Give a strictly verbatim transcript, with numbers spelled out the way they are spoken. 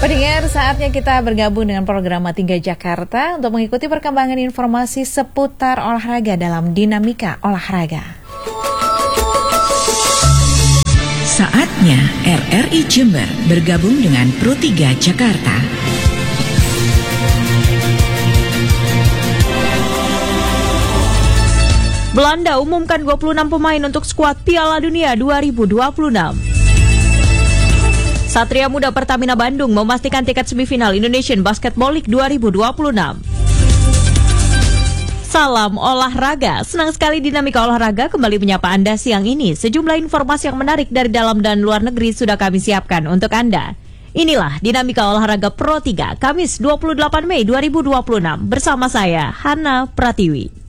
Pendengar, saatnya kita bergabung dengan program Tiga Jakarta untuk mengikuti perkembangan informasi seputar olahraga dalam Dinamika Olahraga. Saatnya R R I Jember bergabung dengan Pro tiga Jakarta. Belanda umumkan dua puluh enam pemain untuk skuad Piala Dunia dua ribu dua puluh enam. Satria Muda Pertamina Bandung memastikan tiket semifinal Indonesian Basketball League dua ribu dua puluh enam. Salam olahraga, senang sekali Dinamika Olahraga kembali menyapa Anda siang ini. Sejumlah informasi yang menarik dari dalam dan luar negeri sudah kami siapkan untuk Anda. Inilah Dinamika Olahraga Pro tiga, Kamis dua puluh delapan Mei dua ribu dua puluh enam. Bersama saya, Hana Pratiwi.